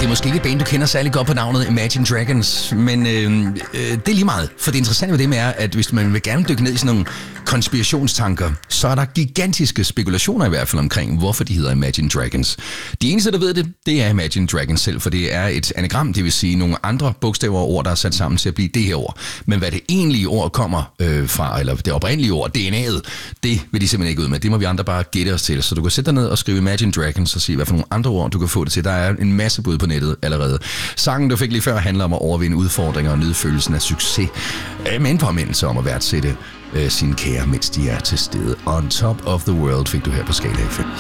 er måske ikke et band, du kender særlig godt på navnet Imagine Dragons, men det er lige meget. For det interessante ved dem er, at hvis man vil gerne dykke ned i sådan nogle konspirationstanker, så er der gigantiske spekulationer i hvert fald omkring, hvorfor de hedder Imagine Dragons. De eneste, der ved det, det er Imagine Dragons selv, for det er et anagram, det vil sige nogle andre bogstaver og ord, der er sat sammen til at blive det her ord. Men hvad det egentlige ord kommer fra, eller det oprindelige ord, DNA'et, det vil de simpelthen ikke ud med. Det må vi andre bare gætte os til. Så du kan sætte dig ned og skrive Imagine Dragons og se, hvad for nogle andre ord, du kan få det til. Der er en masse bud på nettet allerede. Sangen, du fik lige før, handler om at overvinde udfordringer og nyde følelsen af succes. Med en påmindelse om at værdsætte sine kære, mens de er til stede. On Top of the World fik du her på Skala FM.